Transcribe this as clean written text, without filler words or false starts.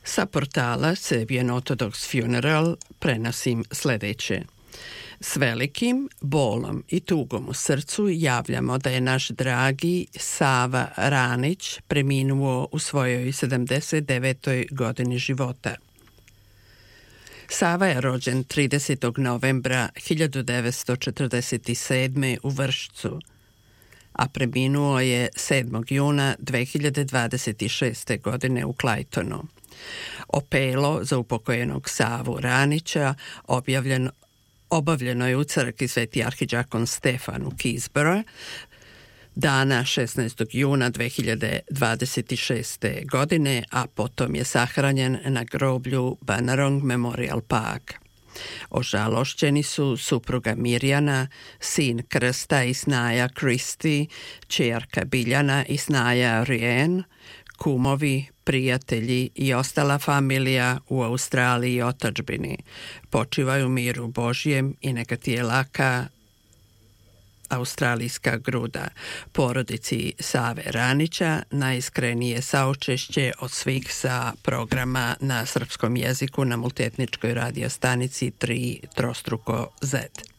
Sa portala Serbian Orthodox Funeral prenosim sljedeće. S velikim bolom i tugom u srcu javljamo da je naš dragi Sava Ranić preminuo u svojoj 79. godini života. Sava je rođen 30. novembra 1947. u Vršcu, a preminuo je 7. juna 2026. godine u Claytonu. Opelo za upokojenog Savu Ranića obavljeno je u crkvi Sveti arhidžakon Stefan u Keysborough dana 16. juna 2026. godine, a potom je sahranjen na groblju Bunurong Memorial Park. Ožalošćeni su supruga Mirjana, sin Krsta i snaja Kristi, ćerka Biljana i snaja Rijen, kumovi, prijatelji i ostala familija u Australiji i otadžbini. Počivaju u miru Božjem i neka ti je laka australijska gruda. Porodici Save Ranića najiskrenije saučešće od svih sa programa na srpskom jeziku na multietničkoj radio stanici 3 trostruko Z.